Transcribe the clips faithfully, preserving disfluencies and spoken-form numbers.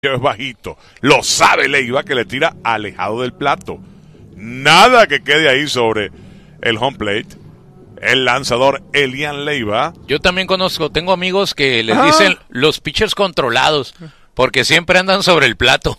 es bajito. Lo sabe Leiva, que le tira alejado del plato. Nada que quede ahí sobre el home plate. El lanzador Elian Leiva. Yo también conozco, tengo amigos que les ah. dicen los pitchers controlados, porque siempre andan sobre el plato.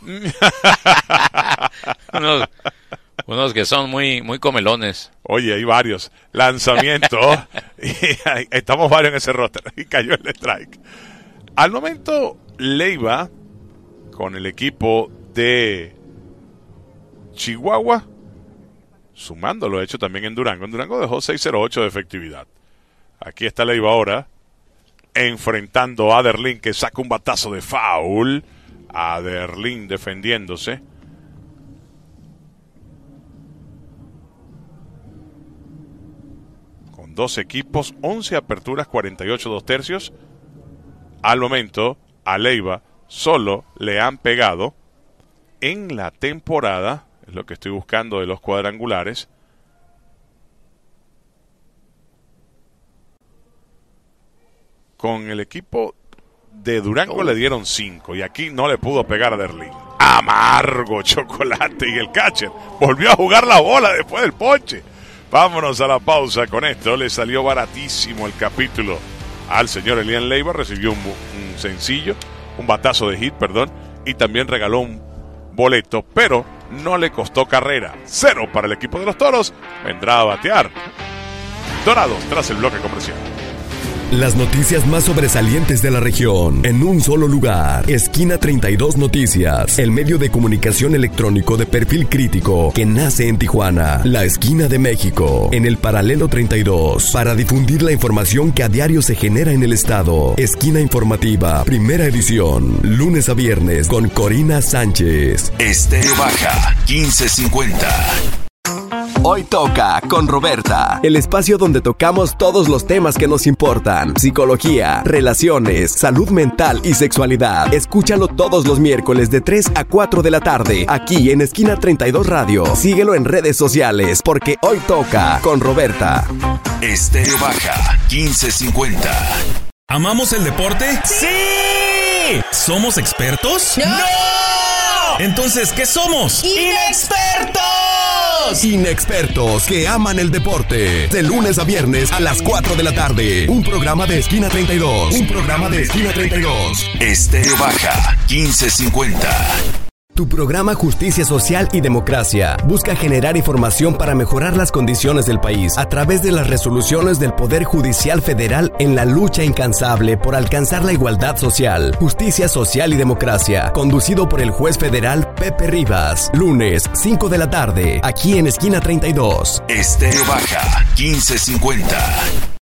unos, unos que son muy, muy comelones. Oye, hay varios. Lanzamiento. y hay, estamos varios en ese roster. Y cayó el strike. Al momento, Leiva, con el equipo de Chihuahua, sumando lo hecho también en Durango. En Durango dejó seis cero ocho de efectividad. Aquí está Leiva ahora, enfrentando a Aderlin, que saca un batazo de foul. Aderlin defendiéndose. Con dos equipos, once aperturas, cuarenta y ocho dos tercios. Al momento, a Leiva solo le han pegado en la temporada, es lo que estoy buscando de los cuadrangulares, con el equipo de Durango oh. le dieron cinco y aquí no le pudo pegar a Derlin. Amargo chocolate, y el catcher volvió a jugar la bola después del ponche. Vámonos a la pausa con esto. Le salió baratísimo el capítulo al señor Elian Leiva. Recibió un, un sencillo, un batazo de hit, perdón, y también regaló un boleto, pero no le costó carrera. Cero para el equipo de los Toros. Vendrá a batear Dorados tras el bloque comercial. Las noticias más sobresalientes de la región en un solo lugar. Esquina treinta y dos Noticias, el medio de comunicación electrónico de perfil crítico que nace en Tijuana, la esquina de México, en el paralelo treinta y dos, para difundir la información que a diario se genera en el estado. Esquina informativa, primera edición, lunes a viernes con Corina Sánchez. Estéreo Baja, quince cincuenta. Hoy toca con Roberta. El espacio donde tocamos todos los temas que nos importan. Psicología, relaciones, salud mental y sexualidad. Escúchalo todos los miércoles de tres a cuatro de la tarde, aquí en Esquina treinta y dos Radio. Síguelo en redes sociales, porque hoy toca con Roberta. Estéreo Baja, quince cincuenta. ¿Amamos el deporte? ¡Sí! ¿Somos expertos? ¡No! Entonces, ¿qué somos? ¡Inexpertos! Inexpertos que aman el deporte. De lunes a viernes a las cuatro de la tarde. Un programa de Esquina treinta y dos. Un programa de Esquina treinta y dos. Estéreo Baja, quince cincuenta. Tu programa Justicia Social y Democracia busca generar información para mejorar las condiciones del país a través de las resoluciones del Poder Judicial Federal en la lucha incansable por alcanzar la igualdad social. Justicia Social y Democracia, conducido por el juez federal Pepe Rivas. Lunes, cinco de la tarde, aquí en Esquina treinta y dos. Estéreo Baja, quince cincuenta.